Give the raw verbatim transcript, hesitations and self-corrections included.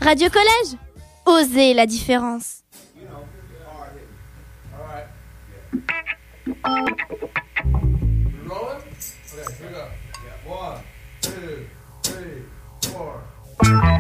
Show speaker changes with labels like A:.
A: Radio Collège, osez la différence.
B: Rolling? Okay, here we go. Yeah, one, two, three, four.